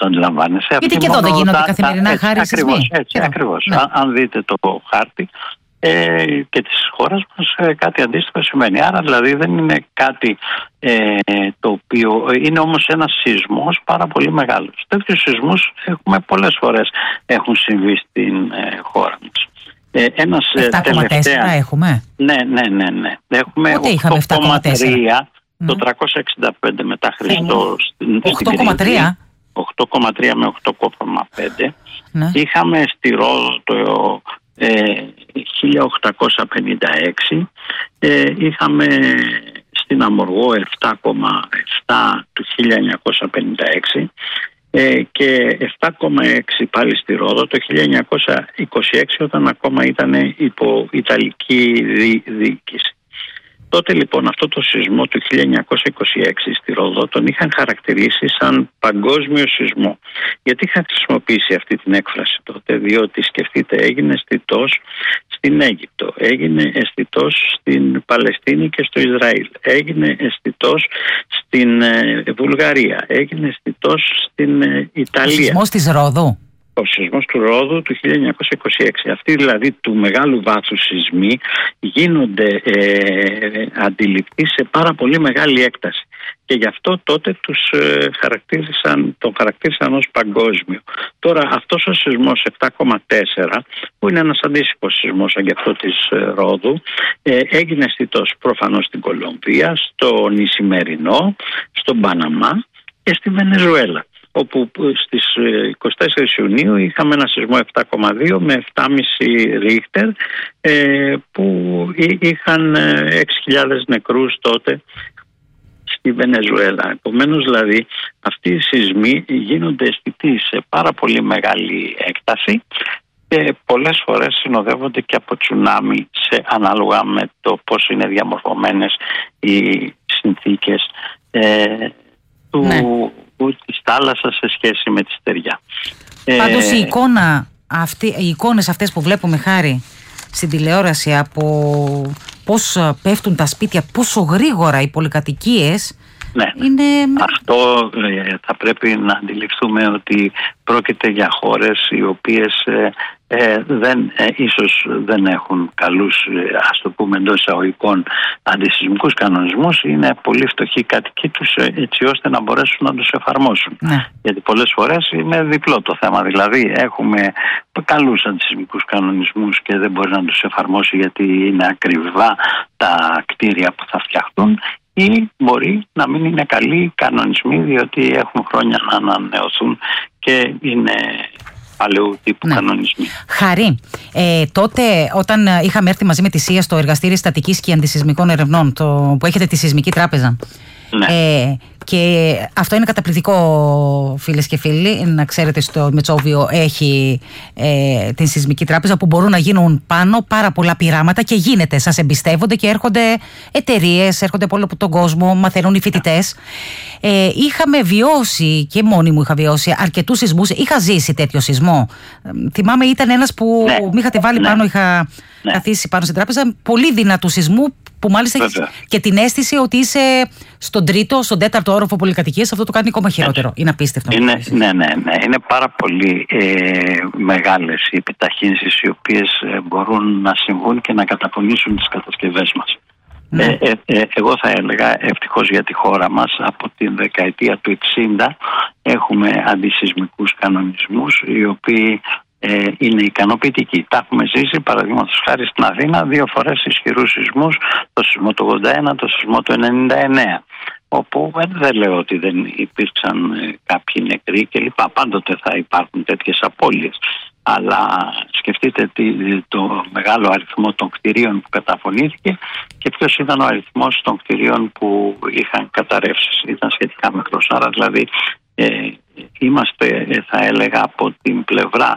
αντιλαμβάνεσαι. Γιατί και εδώ δεν γίνονται καθημερινά χάρη σεισμοί. Έτσι ακριβώς. Ναι. Αν δείτε το χάρτη και της χώρας μας, κάτι αντίστοιχο σημαίνει. Άρα δηλαδή δεν είναι κάτι το οποίο είναι όμως ένας σεισμός πάρα πολύ μεγάλος. Τέτοιους σεισμούς έχουμε πολλές φορές, έχουν συμβεί στην χώρα μας. 7,4 έχουμε. Ναι. Έχουμε 8,3 το 365 μετά Χριστό. 8,3. 8,3 με 8,5. Ναι. Είχαμε στη Ρόδο το 1856. Είχαμε στην Αμοργό 7,7 του 1956 και 7,6 πάλι στη Ρόδο το 1926, όταν ακόμα ήταν υπό Ιταλική διοίκηση. Τότε λοιπόν αυτό το σεισμό του 1926 στη Ρόδο τον είχαν χαρακτηρίσει σαν παγκόσμιο σεισμό. Γιατί είχαν χρησιμοποιήσει αυτή την έκφραση τότε? Διότι σκεφτείτε, έγινε αισθητός στην Αίγυπτο, έγινε αισθητός στην Παλαιστίνη και στο Ισραήλ, έγινε αισθητός στην Βουλγαρία, έγινε αισθητός στην Ιταλία. Ο σεισμός της Ρόδου. Ο σεισμός του Ρόδου του 1926. Αυτοί δηλαδή του μεγάλου βάθους σεισμοί γίνονται αντιληπτοί σε πάρα πολύ μεγάλη έκταση. Και γι' αυτό τότε τον χαρακτήρισαν ως παγκόσμιο. Τώρα αυτός ο σεισμός 7,4, που είναι ένας αντίστοιχος σεισμός σαν και αυτό της Ρόδου, έγινε αισθητός προφανώς στην Κολομβία, στο Ισημερινό, στον Παναμά και στη Βενεζουέλα, όπου στις 24 Ιουνίου είχαμε ένα σεισμό 7,2 με 7,5 ρίχτερ, που είχαν 6.000 νεκρούς τότε στη Βενεζουέλα. Επομένως δηλαδή αυτοί οι σεισμοί γίνονται αισθητοί σε πάρα πολύ μεγάλη έκταση και πολλές φορές συνοδεύονται και από τσουνάμι, ανάλογα με το πώς είναι διαμορφωμένες οι συνθήκες της θάλασσας σε σχέση με τη στεριά. Πάντως οι εικόνες αυτές που βλέπουμε, Χάρη, στην τηλεόραση, από πώς πέφτουν τα σπίτια, πόσο γρήγορα οι πολυκατοικίες, ναι. Είναι... Αυτό θα πρέπει να αντιληφθούμε, ότι πρόκειται για χώρες οι οποίες ίσως δεν έχουν καλούς, ας το πούμε εντός εισαγωγικών, αντισεισμικούς κανονισμούς. Είναι πολύ φτωχοί οι κατοικοί τους, έτσι ώστε να μπορέσουν να τους εφαρμόσουν. Ναι. Γιατί πολλές φορές είναι διπλό το θέμα. Δηλαδή έχουμε καλούς αντισεισμικούς κανονισμούς και δεν μπορεί να τους εφαρμόσει γιατί είναι ακριβά τα κτίρια που θα φτιαχτούν, ή μπορεί να μην είναι καλοί κανονισμοί διότι έχουν χρόνια να ανανεωθούν και είναι παλαιού τύπου κανονισμοί. Χαρή, τότε όταν είχαμε έρθει μαζί με τη ΣΥΑ στο Εργαστήριο Στατικής και Αντισεισμικών Ερευνών, που έχετε τη Σεισμική Τράπεζα, και αυτό είναι καταπληκτικό, φίλες και φίλοι, να ξέρετε, στο Μετσόβιο έχει την Σεισμική Τράπεζα, που μπορούν να γίνουν πάνω πάρα πολλά πειράματα και γίνεται, σας εμπιστεύονται και έρχονται εταιρείες, έρχονται από όλο τον κόσμο, μαθαίνουν οι φοιτητές. Είχαμε βιώσει, και μόνη μου είχα βιώσει, αρκετούς σεισμούς. Είχα ζήσει τέτοιο σεισμό. Θυμάμαι, ήταν ένας που με είχατε βάλει πάνω, είχα καθίσει πάνω στην τράπεζα, πολύ δυνατού σεισμού, που μάλιστα έχεις και την αίσθηση ότι είσαι στον τρίτο, στον τέταρτο όροφο πολυκατοικίας. Αυτό το κάνει ακόμα χειρότερο. Είναι απίστευτο. Ναι. Είναι πάρα πολύ μεγάλες οι επιταχύνσεις οι οποίες μπορούν να συμβούν και να καταπονήσουν τις κατασκευές μας. Εγώ θα έλεγα, ευτυχώς για τη χώρα μας, από την δεκαετία του 60 έχουμε αντισεισμικούς κανονισμούς οι οποίοι είναι ικανοποιητικοί. Τα έχουμε ζήσει, παραδείγματος χάρη, στην Αθήνα 2 φορές ισχυρούς σεισμούς, το σεισμό του 81, το σεισμό του 99, όπου δεν λέω ότι δεν υπήρξαν κάποιοι νεκροί κλπ. Πάντοτε θα υπάρχουν τέτοιες απώλειες. Αλλά σκεφτείτε το μεγάλο αριθμό των κτηρίων που καταφωνήθηκε και ποιος ήταν ο αριθμός των κτηρίων που είχαν καταρρεύσει. Ήταν σχετικά μικρός. Άρα δηλαδή είμαστε, θα έλεγα, από την πλευρά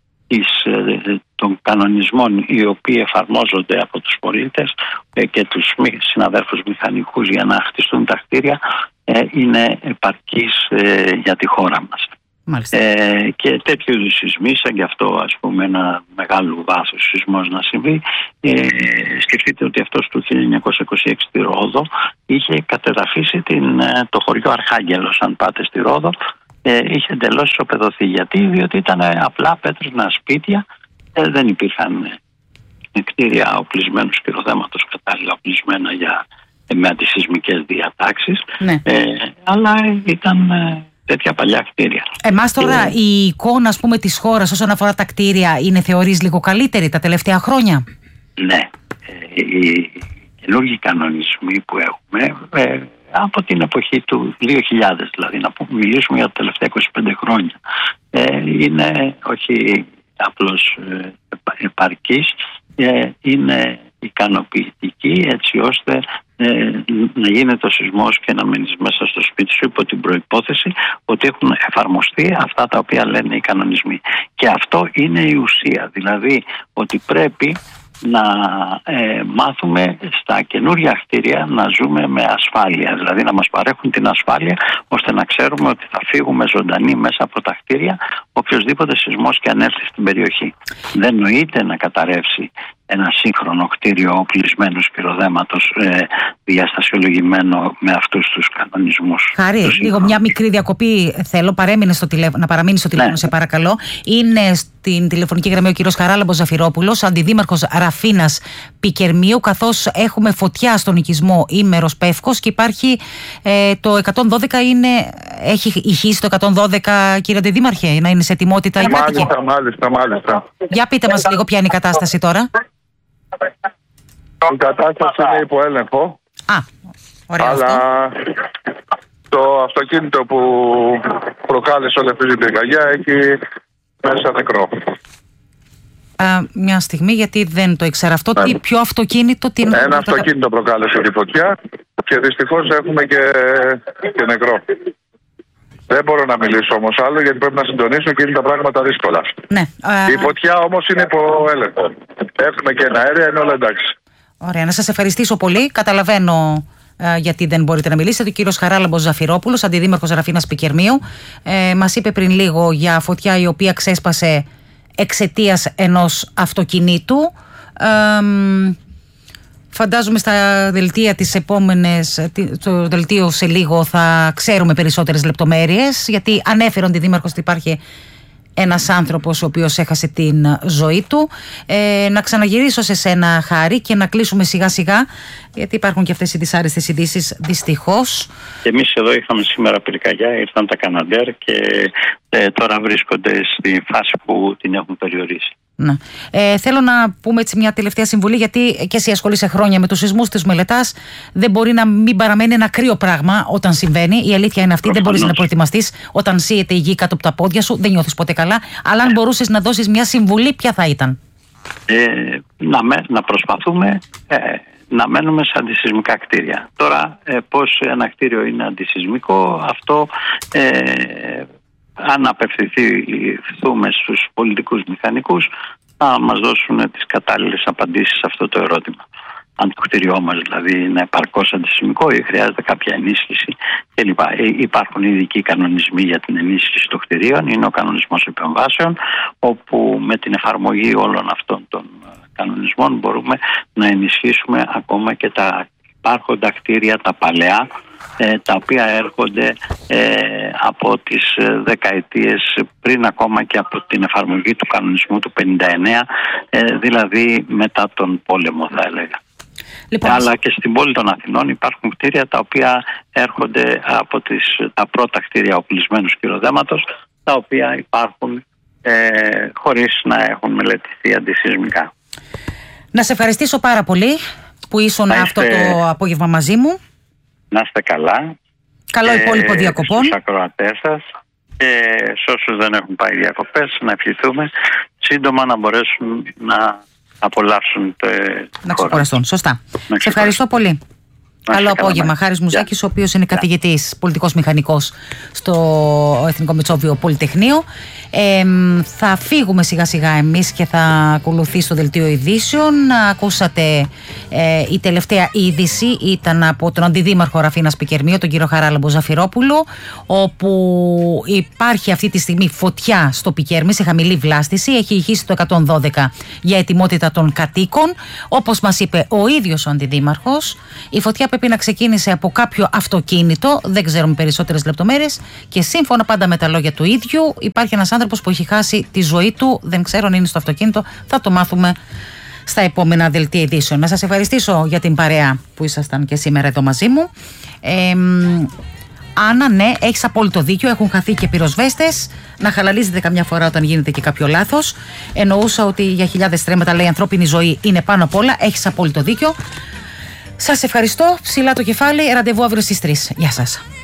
των κανονισμών οι οποίοι εφαρμόζονται από τους πολίτες και τους συναδέλφους μηχανικούς για να χτιστούν τα κτίρια, είναι επαρκής για τη χώρα μας. Και τέτοιου είδους σεισμοί, σαν και αυτό, ας πούμε, ένα μεγάλο βάθος σεισμός να συμβεί, σκεφτείτε ότι αυτός του 1926 στη Ρόδο είχε κατεδαφίσει το χωριό Αρχάγγελος. Αν πάτε στη Ρόδο, είχε εντελώς ισοπεδωθεί. Διότι ήταν απλά πέτρινα σπίτια, δεν υπήρχαν κτίρια οπλισμένου σκυροδέματος κατάλληλα οπλισμένα με αντισυσμικές διατάξεις, αλλά ήταν τέτοια παλιά κτίρια. Εμάς τώρα η εικόνα, ας πούμε, της χώρας όσον αφορά τα κτίρια είναι, θεωρείς, λίγο καλύτερη τα τελευταία χρόνια? Ναι. Οι καινούργιοι κανονισμοί που έχουμε από την εποχή του 2000, δηλαδή να μιλήσουμε για τα τελευταία 25 χρόνια, είναι όχι απλώς επαρκής, είναι ικανοποιητική, έτσι ώστε να γίνεται ο σεισμός και να μείνεις μέσα στο σπίτι σου, υπό την προϋπόθεση ότι έχουν εφαρμοστεί αυτά τα οποία λένε οι κανονισμοί. Και αυτό είναι η ουσία, δηλαδή ότι πρέπει να μάθουμε στα καινούργια κτίρια να ζούμε με ασφάλεια, δηλαδή να μας παρέχουν την ασφάλεια ώστε να ξέρουμε ότι θα φύγουμε ζωντανοί μέσα από τα κτίρια οποιοσδήποτε σεισμός και αν έρθει στην περιοχή. Δεν νοείται να καταρρεύσει ένα σύγχρονο κτίριο οπλισμένου σκυροδέματος διαστασιολογημένο με αυτούς τους κανονισμούς. Χάρη, λίγο μια μικρή διακοπή θέλω. Να παραμείνει στο τηλέφωνο, σε παρακαλώ. Είναι στην τηλεφωνική γραμμή ο κύριος Χαράλαμπος Ζαφυρόπουλος, αντιδήμαρχος Ραφίνας Πικερμείου, καθώς έχουμε φωτιά στον οικισμό Ήμερος Πεύκος και υπάρχει το 112. Έχει ηχήσει το 112, κύριε Αντιδήμαρχε, να είναι σε ετοιμότητα? Μάλιστα. Για πείτε μας λίγο ποια είναι η κατάσταση τώρα. Η κατάσταση είναι υπό έλεγχο. Ωραία. Αλλά το αυτοκίνητο που προκάλεσε όλη αυτή την πυρκαγιά έχει μέσα νεκρό. Μια στιγμή, γιατί δεν το ήξερα αυτό. Ποιο αυτοκίνητο? Ένα αυτοκίνητο προκάλεσε τη φωτιά και δυστυχώς έχουμε και νεκρό. Δεν μπορώ να μιλήσω όμως άλλο, γιατί πρέπει να συντονίσω και είναι τα πράγματα δύσκολα. Ναι. Η φωτιά όμως είναι υπό έλεγχο. Έχουμε και ένα αέρια, είναι όλα εντάξει. Ωραία, να σας ευχαριστήσω πολύ. Καταλαβαίνω γιατί δεν μπορείτε να μιλήσετε. Ο κύριος Χαράλαμπος Ζαφυρόπουλος, αντιδήμαρχος Ραφίνας Πικερμείου, μας είπε πριν λίγο για φωτιά η οποία ξέσπασε εξαιτίας ενός αυτοκινήτου. Φαντάζομαι στα δελτία το δελτίο σε λίγο θα ξέρουμε περισσότερες λεπτομέρειες, γιατί ανέφερε ο αντιδήμαρχος ότι υπάρχει ένας άνθρωπος ο οποίος έχασε την ζωή του. Να ξαναγυρίσω σε σένα, Χάρη, και να κλείσουμε σιγά σιγά, γιατί υπάρχουν και αυτές οι δυσάρεστες ειδήσεις, δυστυχώς. Εμείς εδώ είχαμε σήμερα πυρκαγιά, ήρθαν τα Καναντέρ και τώρα βρίσκονται στη φάση που την έχουν περιορίσει. Ναι. Θέλω να πούμε έτσι μια τελευταία συμβουλή, γιατί και εσύ ασχολείσαι χρόνια με τους σεισμούς, τους μελετάς. Δεν μπορεί να μην παραμένει ένα κρύο πράγμα όταν συμβαίνει. Η αλήθεια είναι αυτή. Προφανώς. Δεν μπορείς να προετοιμαστείς όταν σύεται η γη κάτω από τα πόδια σου. Δεν νιώθεις ποτέ καλά. Αλλά αν μπορούσες να δώσεις μια συμβουλή, ποια θα ήταν? Να προσπαθούμε να μένουμε σε αντισυσμικά κτίρια. Τώρα, πώς ένα κτίριο είναι αντισυσμικό, αυτό αν απευθυνθούμε στους πολιτικούς μηχανικούς θα μας δώσουν τις κατάλληλες απαντήσεις σε αυτό το ερώτημα. Αν το κτίριό μας δηλαδή είναι επαρκώς αντισυσμικό ή χρειάζεται κάποια ενίσχυση κλπ. Υπάρχουν ειδικοί κανονισμοί για την ενίσχυση των κτιρίων. Είναι ο κανονισμός επεμβάσεων, όπου με την εφαρμογή όλων αυτών των κανονισμών μπορούμε να ενισχύσουμε ακόμα και τα υπάρχοντα κτίρια, τα παλαιά, τα οποία έρχονται από τις δεκαετίες πριν ακόμα και από την εφαρμογή του κανονισμού του 59, δηλαδή μετά τον πόλεμο θα έλεγα. Λοιπόν, αλλά και στην πόλη των Αθηνών υπάρχουν κτίρια τα οποία έρχονται από τα πρώτα κτίρια οπλισμένου σκυροδέματος, τα οποία υπάρχουν χωρίς να έχουν μελετηθεί αντισυσμικά. Να σε ευχαριστήσω πάρα πολύ που ήσουν αυτό το απόγευμα μαζί μου. Να είστε καλά. Καλό υπόλοιπο διακοπών. Στους ακροατές σας και σε όσους δεν έχουν πάει διακοπές, να ευχηθούμε σύντομα να μπορέσουν να απολαύσουν να ξεκουραστούν. Σωστά. Σε ευχαριστώ πολύ. Καλό απόγευμα. Χάρης Μουζάκης, ο οποίος είναι καθηγητής, πολιτικός μηχανικός στο Εθνικό Μετσόβιο Πολυτεχνείο. Θα φύγουμε σιγά σιγά εμείς και θα ακολουθήσει το δελτίο ειδήσεων. Ακούσατε η τελευταία είδηση ήταν από τον αντιδήμαρχο Ραφίνας Πικερμείου, τον κύριο Χαράλαμπο Ζαφυρόπουλο, όπου υπάρχει αυτή τη στιγμή φωτιά στο Πικέρμη σε χαμηλή βλάστηση. Έχει ηχήσει το 112 για ετοιμότητα των κατοίκων. Όπως μας είπε ο ίδιος ο αντιδήμαρχος, η φωτιά πρέπει να ξεκίνησε από κάποιο αυτοκίνητο, δεν ξέρουμε περισσότερες λεπτομέρειες, και σύμφωνα πάντα με τα λόγια του ίδιου, υπάρχει ένας άνθρωπος που έχει χάσει τη ζωή του. Δεν ξέρω αν είναι στο αυτοκίνητο, θα το μάθουμε στα επόμενα δελτία ειδήσεων. Να σας ευχαριστήσω για την παρέα που ήσασταν και σήμερα εδώ μαζί μου. Άννα, ναι, έχεις απόλυτο δίκιο. Έχουν χαθεί και πυροσβέστες. Να χαλαλίζετε καμιά φορά όταν γίνεται και κάποιο λάθος. Εννοούσα ότι για χιλιάδες στρέμματα, λέει, η ανθρώπινη ζωή είναι πάνω απ' όλα. Έχεις απόλυτο δίκιο. Σας ευχαριστώ. Ψηλά το κεφάλι. Ραντεβού αύριο στις 3. Γεια σας.